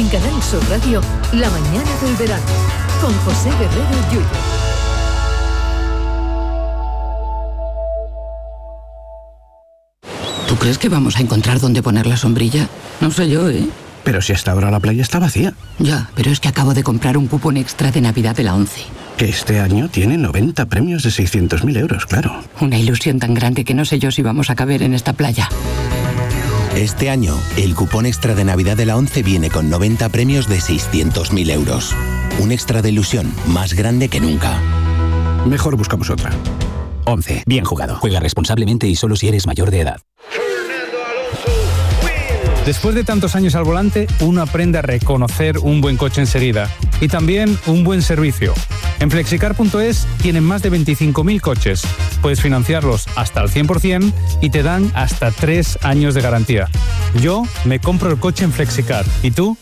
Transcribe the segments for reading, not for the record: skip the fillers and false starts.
En Canal Sur Radio, La mañana del verano, con José Guerrero Yuyu. ¿Tú crees que vamos a encontrar dónde poner la sombrilla? No sé yo, ¿eh? Pero si hasta ahora la playa está vacía. Ya, pero es que acabo de comprar un cupón extra de Navidad de la ONCE. Que este año tiene 90 premios de 600.000 euros, claro. Una ilusión tan grande que no sé yo si vamos a caber en esta playa. Este año, el cupón extra de Navidad de la ONCE viene con 90 premios de 600.000 euros. Un extra de ilusión más grande que nunca. Mejor buscamos otra. ONCE. Bien jugado. Juega responsablemente y solo si eres mayor de edad. Después de tantos años al volante, uno aprende a reconocer un buen coche enseguida y también un buen servicio. En Flexicar.es tienen más de 25.000 coches. Puedes financiarlos hasta el 100% y te dan hasta 3 años de garantía. Yo me compro el coche en Flexicar. ¿Y tú?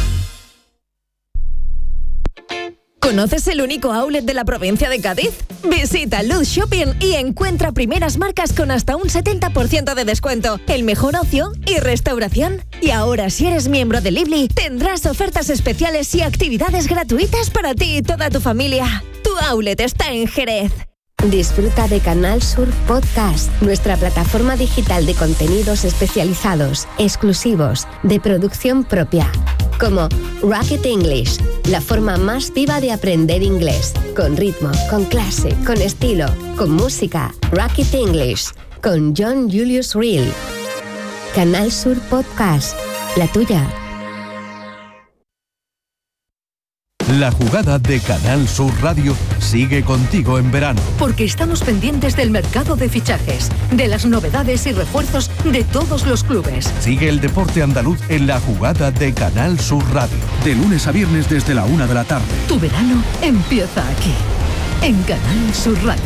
¿Conoces el único outlet de la provincia de Cádiz? Visita Luz Shopping y encuentra primeras marcas con hasta un 70% de descuento, el mejor ocio y restauración. Y ahora, si eres miembro de Lively, tendrás ofertas especiales y actividades gratuitas para ti y toda tu familia. Tu outlet está en Jerez. Disfruta de Canal Sur Podcast, nuestra plataforma digital de contenidos especializados, exclusivos, de producción propia. Como Rocket English, la forma más viva de aprender inglés, con ritmo, con clase, con estilo, con música. Rocket English, con John Julius Reel. Canal Sur Podcast, la tuya. La jugada de Canal Sur Radio sigue contigo en verano. Porque estamos pendientes del mercado de fichajes, de las novedades y refuerzos de todos los clubes. Sigue el deporte andaluz en la jugada de Canal Sur Radio. De lunes a viernes desde la 1 de la tarde. Tu verano empieza aquí, en Canal Sur Radio.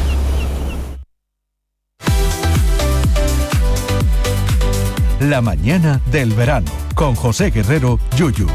La mañana del verano, con José Guerrero Yuyu.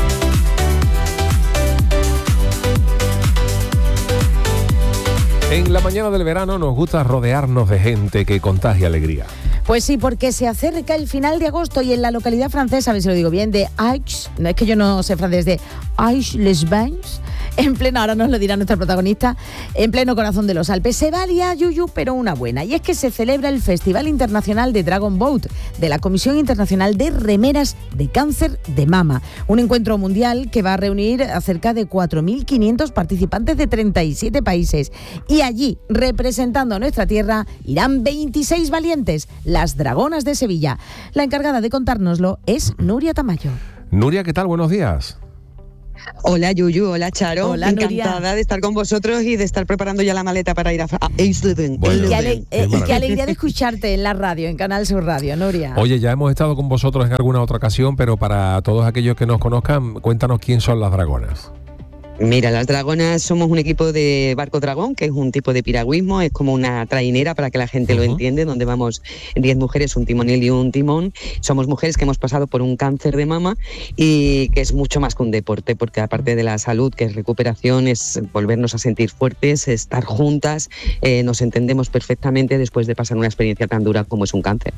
En la mañana del verano nos gusta rodearnos de gente que contagia alegría. Pues sí, porque se acerca el final de agosto y en la localidad francesa, a ver si lo digo bien, de Aix, no es que yo no sé francés, de Aix-les-Bains, en pleno, ahora nos lo dirá nuestra protagonista, en pleno corazón de los Alpes. Se va a liar, Yuyu, pero una buena. Y es que se celebra el Festival Internacional de Dragon Boat de la Comisión Internacional de Remeras de Cáncer de Mama. Un encuentro mundial que va a reunir a cerca de 4.500 participantes de 37 países. Y allí, representando a nuestra tierra, irán 26 valientes, las Dragonas de Sevilla. La encargada de contárnoslo es Nuria Tamayo. Nuria, ¿qué tal? Buenos días. Hola Yuyu, hola Charo, hola, encantada Nuria. De estar con vosotros y de estar preparando ya la maleta para ir a Eindhoven. Qué alegría de escucharte en la radio, en Canal Sur Radio, Nuria. Oye, ya hemos estado con vosotros en alguna otra ocasión, pero para todos aquellos que nos conozcan, cuéntanos quién son las Dragonas. Mira, las Dragonas somos un equipo de barco dragón, que es un tipo de piragüismo, es como una trainera para que la gente lo entiende, donde vamos 10 mujeres, un timonel y un timón. Somos mujeres que hemos pasado por un cáncer de mama y que es mucho más que un deporte, porque aparte de la salud, que es recuperación, es volvernos a sentir fuertes, estar juntas, nos entendemos perfectamente después de pasar una experiencia tan dura como es un cáncer.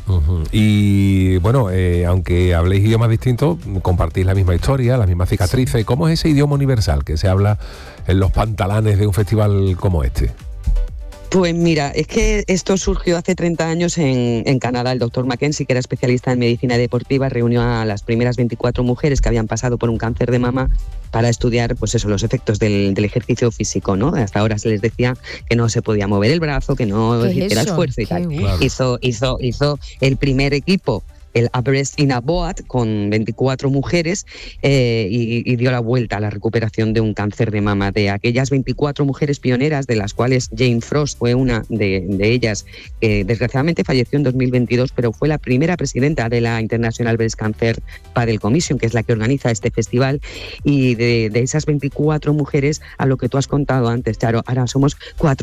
Y bueno, aunque habléis idiomas distintos, compartís la misma historia, las mismas cicatrices. ¿Cómo es ese idioma universal que se habla en los pantalanes de un festival como este? Pues mira, es que esto surgió hace 30 años en Canadá. El doctor Mackenzie, que era especialista en medicina deportiva, reunió a las primeras 24 mujeres que habían pasado por un cáncer de mama para estudiar, pues eso, los efectos del ejercicio físico, ¿no? Hasta ahora se les decía que no se podía mover el brazo, que no hiciera esfuerzo y tal. Claro. Hizo el primer equipo, el Abreast in a Boat, con 24 mujeres y dio la vuelta a la recuperación de un cáncer de mama. De aquellas 24 mujeres pioneras, de las cuales Jane Frost fue una de ellas, que desgraciadamente falleció en 2022, pero fue la primera presidenta de la International Breast Cancer Paddle Commission, que es la que organiza este festival, y de esas 24 mujeres, a lo que tú has contado antes, Charo, ahora somos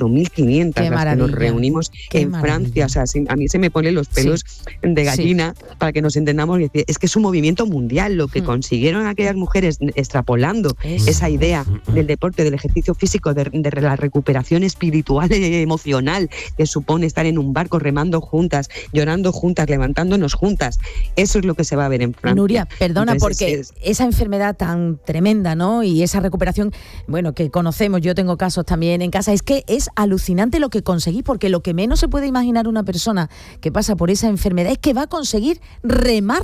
4.500 las que nos reunimos en Francia. O sea, a mí se me ponen los pelos de gallina. Sí. para que nos entendamos, es que es un movimiento mundial lo que consiguieron aquellas mujeres extrapolando esa idea del deporte, del ejercicio físico, de la recuperación espiritual y emocional que supone estar en un barco remando juntas, llorando juntas, levantándonos juntas. Eso es lo que se va a ver en Francia. Nuria, perdona, porque esa enfermedad tan tremenda, ¿no? Y esa recuperación, bueno, que conocemos, yo tengo casos también en casa, es que es alucinante lo que conseguís, porque lo que menos se puede imaginar una persona que pasa por esa enfermedad es que va a conseguir remar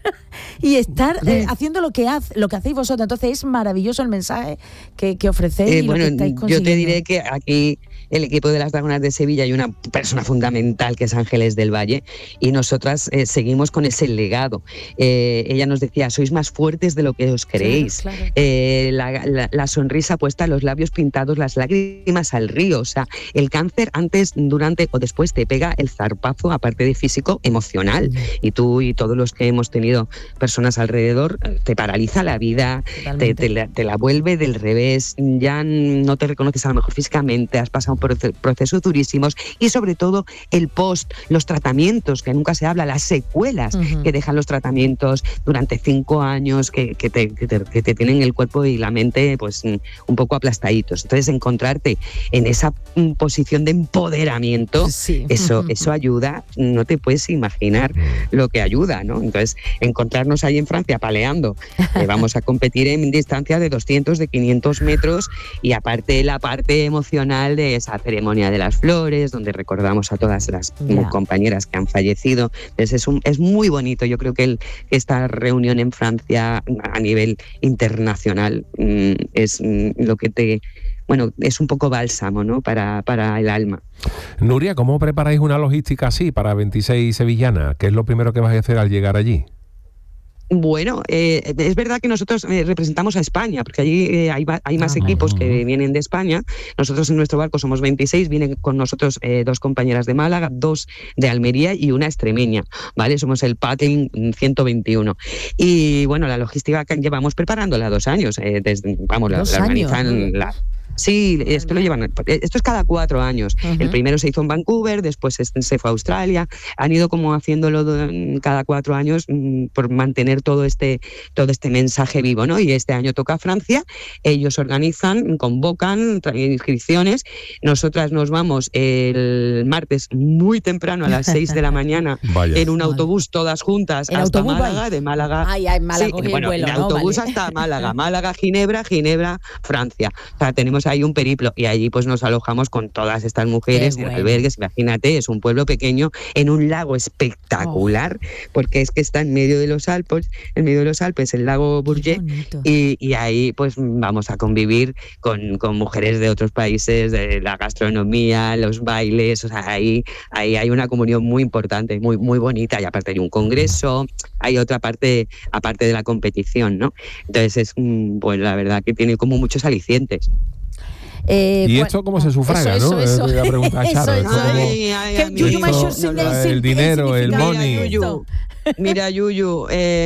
y estar haciendo lo que hacéis vosotros. Entonces es maravilloso el mensaje que ofrecéis y lo que estáis consiguiendo. Yo te diré que aquí el equipo de las Dragonas de Sevilla hay una persona fundamental que es Ángeles del Valle, y nosotras seguimos con ese legado. Ella nos decía, sois más fuertes de lo que os creéis. Claro. La sonrisa puesta, los labios pintados, las lágrimas al río. O sea, el cáncer antes, durante o después te pega el zarpazo, aparte de físico, emocional. Y tú y todos los que hemos tenido personas alrededor, te paraliza la vida, te la vuelve del revés, ya no te reconoces a lo mejor físicamente, has pasado por procesos durísimos, y sobre todo el post, los tratamientos, que nunca se habla, las secuelas que dejan los tratamientos durante 5 años, que te tienen el cuerpo y la mente pues un poco aplastaditos. Entonces, encontrarte en esa posición de empoderamiento, eso ayuda, no te puedes imaginar lo que ayuda, ¿no? Entonces, encontrarnos ahí en Francia paleando, vamos a competir en distancia de 200, de 500 metros, y aparte la parte emocional de esa ceremonia de las flores, donde recordamos a todas las compañeras que han fallecido. Entonces es muy bonito. Yo creo que esta reunión en Francia a nivel internacional es lo que es un poco bálsamo, ¿no? para el alma. Nuria, ¿cómo preparáis una logística así para 26 sevillanas? ¿Qué es lo primero que vais a hacer al llegar allí? Bueno, es verdad que nosotros representamos a España, porque allí hay más equipos que vienen de España. Nosotros en nuestro barco somos 26, vienen con nosotros 2 compañeras de Málaga, 2 de Almería y una extremeña, ¿vale? Somos el Paddling 121. Y bueno, la logística que llevamos preparándola 2 años. La organizan... Sí, esto es cada 4 años. El primero se hizo en Vancouver, después se fue a Australia. Han ido como haciéndolo cada 4 años por mantener todo este mensaje vivo, ¿no? Y este año toca Francia. Ellos organizan, convocan, traen inscripciones. Nosotras nos vamos el martes muy temprano a las 6 de la mañana en un autobús todas juntas hasta Málaga, de Málaga. De autobús hasta Málaga, Málaga, Ginebra, Francia. O sea, tenemos hay un periplo, y allí pues nos alojamos con todas estas mujeres en albergues. Imagínate, es un pueblo pequeño en un lago espectacular, porque es que está en medio de los Alpes, el lago Bourget, y ahí pues vamos a convivir con mujeres de otros países, de la gastronomía, los bailes. O sea, ahí hay una comunión muy importante, muy, muy bonita, y aparte hay un congreso, hay otra parte aparte de la competición, ¿no? Entonces es pues la verdad que tiene como muchos alicientes. ¿Y esto cómo se sufraga, no? Eso. La pregunta a Charo. El dinero, el money. Mira, Yuyu,